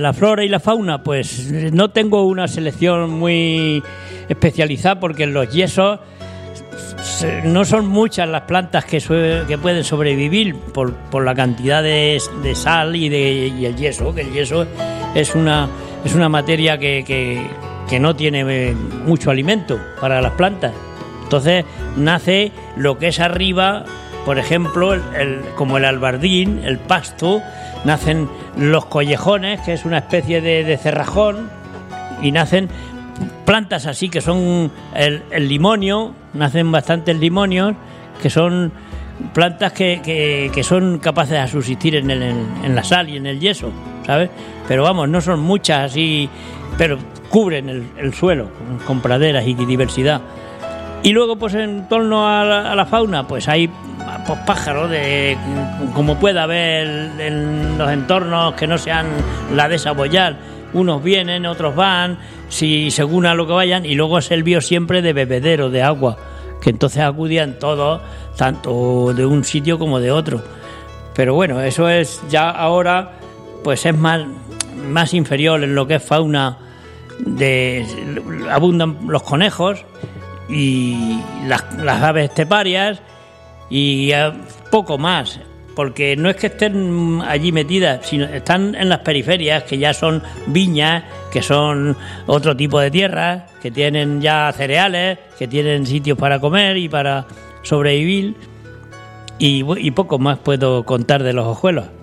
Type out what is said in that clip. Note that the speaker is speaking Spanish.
la flora y la fauna, pues no tengo una selección muy especializada, porque en los yesos no son muchas las plantas que pueden sobrevivir por la cantidad de sal y el yeso, que el yeso es una materia que no tiene mucho alimento para las plantas. Entonces nace lo que es arriba, por ejemplo, como el albardín, el pasto, nacen los collejones, que es una especie de cerrajón, y nacen plantas así que son el limonio, nacen bastantes limonios, que son plantas que son capaces de subsistir en la sal y en el yeso, ¿sabes? Pero vamos, no son muchas así, pero cubren el suelo con praderas y diversidad. Y luego, pues en torno a la fauna, pues hay pájaros como puede haber en los entornos que no sean la de Saboyal. Unos vienen, otros van, según a lo que vayan, y luego se vio siempre de bebedero de agua, que entonces acudían todos, tanto de un sitio como de otro. Pero bueno, eso es ya ahora, pues es más inferior en lo que es fauna. Abundan los conejos y las aves esteparias y poco más, porque no es que estén allí metidas, sino están en las periferias, que ya son viñas, que son otro tipo de tierras, que tienen ya cereales, que tienen sitios para comer y para sobrevivir, y poco más puedo contar de los hojuelos.